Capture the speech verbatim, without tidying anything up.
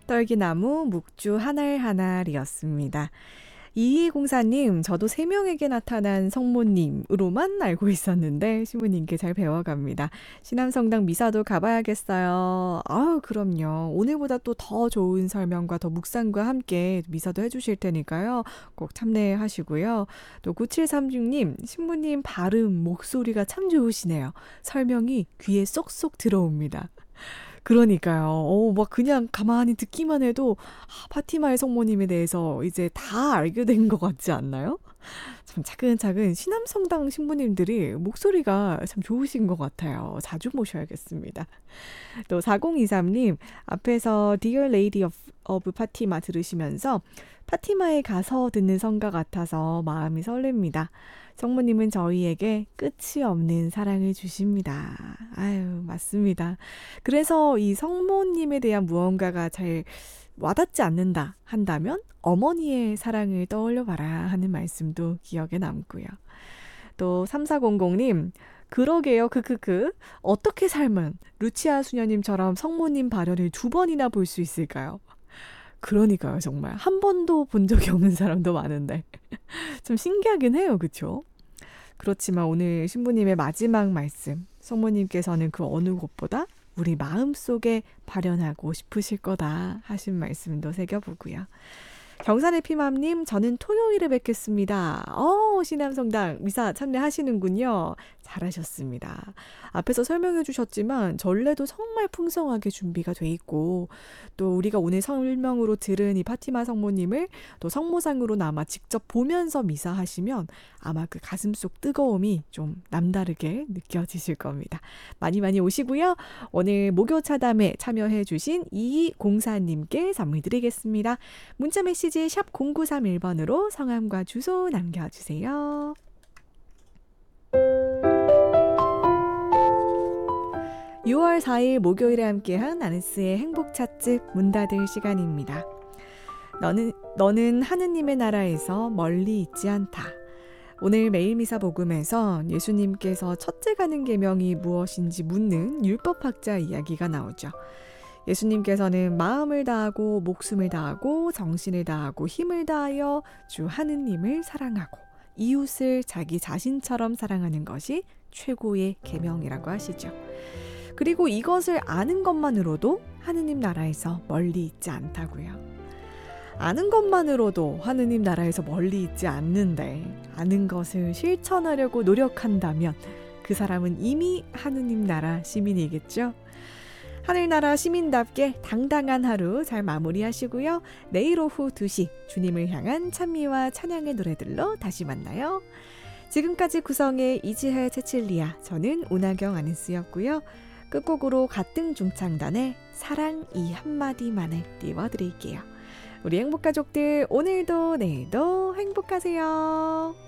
떨기나무 묵주 한 알 한 알이었습니다. 이이공사님, 저도 세 명에게 나타난 성모님으로만 알고 있었는데 신부님께 잘 배워갑니다. 신암성당 미사도 가봐야겠어요. 아우, 그럼요. 오늘보다 또 더 좋은 설명과 더 묵상과 함께 미사도 해주실 테니까요. 꼭 참여하시고요. 또 구칠삼육님, 신부님 발음, 목소리가 참 좋으시네요. 설명이 귀에 쏙쏙 들어옵니다. 그러니까요. 어, 막 그냥 가만히 듣기만 해도 아, 파티마의 성모님에 대해서 이제 다 알게 된 것 같지 않나요? 참 차근차근 신암성당 신부님들이 목소리가 참 좋으신 것 같아요. 자주 모셔야겠습니다. 또 사공이삼님, 앞에서 Dear Lady of, of 파티마 들으시면서 파티마에 가서 듣는 성가 같아서 마음이 설렙니다. 성모님은 저희에게 끝이 없는 사랑을 주십니다. 아유, 맞습니다. 그래서 이 성모님에 대한 무언가가 잘 와닿지 않는다 한다면 어머니의 사랑을 떠올려봐라 하는 말씀도 기억에 남고요. 또 삼사공공님, 그러게요. 크크크. 어떻게 살면 루치아 수녀님처럼 성모님 발현을 두 번이나 볼 수 있을까요? 그러니까요. 정말 한 번도 본 적이 없는 사람도 많은데 좀 신기하긴 해요. 그렇죠? 그렇지만 오늘 신부님의 마지막 말씀, 성모님께서는 그 어느 곳보다 우리 마음속에 발현하고 싶으실 거다 하신 말씀도 새겨보고요. 경산의 피맘님, 저는 토요일에 뵙겠습니다. 어, 신암성당 미사 참여하시는군요. 잘하셨습니다. 앞에서 설명해 주셨지만 전례도 정말 풍성하게 준비가 돼 있고 또 우리가 오늘 설명으로 들은 이 파티마 성모님을 또 성모상으로 남아 직접 보면서 미사하시면 아마 그 가슴속 뜨거움이 좀 남다르게 느껴지실 겁니다. 많이 많이 오시고요. 오늘 목요 차담에 참여해 주신 이이공사님께 선물 드리겠습니다. 문자 메시지 샵 공구삼일 번으로 성함과 주소 남겨주세요. 유월 사일 목요일에 함께한 아네스의 행복 찻집 문 닫을 시간입니다. 너는, 너는 하느님의 나라에서 멀리 있지 않다. 오늘 매일 미사 복음에서 예수님께서 첫째 가는 계명이 무엇인지 묻는 율법학자 이야기가 나오죠. 예수님께서는 마음을 다하고 목숨을 다하고 정신을 다하고 힘을 다하여 주 하느님을 사랑하고 이웃을 자기 자신처럼 사랑하는 것이 최고의 계명이라고 하시죠. 그리고 이것을 아는 것만으로도 하느님 나라에서 멀리 있지 않다고요. 아는 것만으로도 하느님 나라에서 멀리 있지 않는데 아는 것을 실천하려고 노력한다면 그 사람은 이미 하느님 나라 시민이겠죠. 하늘나라 시민답게 당당한 하루 잘 마무리하시고요. 내일 오후 두 시 주님을 향한 찬미와 찬양의 노래들로 다시 만나요. 지금까지 구성의 이지혜, 채칠리아, 저는 오나경 아네스였고요. 끝곡으로 가등 중창단의 사랑 이 한마디만을 띄워드릴게요. 우리 행복가족들 오늘도 내일도 행복하세요.